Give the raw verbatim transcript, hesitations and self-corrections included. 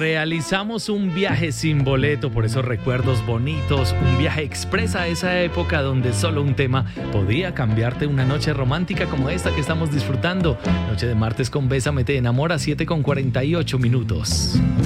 Realizamos un viaje sin boleto por esos recuerdos bonitos, un viaje express a esa época donde solo un tema podía cambiarte una noche romántica como esta que estamos disfrutando. Noche de martes con Bésame te enamora, siete con cuarenta y ocho minutos.